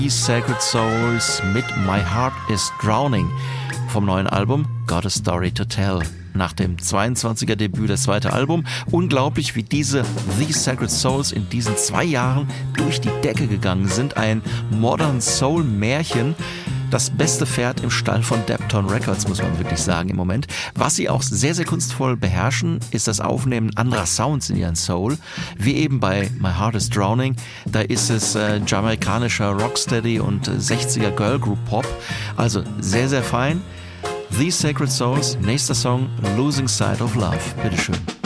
The Sacred Souls mit My Heart is Drowning vom neuen Album Got a Story to Tell. Nach dem 22er Debüt das zweite Album. Unglaublich, wie diese The Sacred Souls in diesen 2 Jahren durch die Decke gegangen sind. Ein Modern Soul Märchen. Das beste Pferd im Stall von Deptone Records, muss man wirklich sagen im Moment. Was sie auch sehr, sehr kunstvoll beherrschen, ist das Aufnehmen anderer Sounds in ihren Soul. Wie eben bei My Heart is Drowning. Da ist es jamaikanischer Rocksteady und 60er Girl Group Pop. Also sehr, sehr fein. The Sacred Souls, nächster Song, Losing Sight of Love. Bitteschön.